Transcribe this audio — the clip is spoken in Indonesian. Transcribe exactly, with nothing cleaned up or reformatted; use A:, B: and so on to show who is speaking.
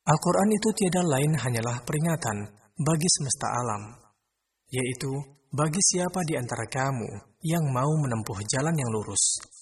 A: Al-Quran itu tiada lain hanyalah peringatan bagi semesta alam, yaitu bagi siapa di antara kamu yang mau menempuh jalan yang lurus,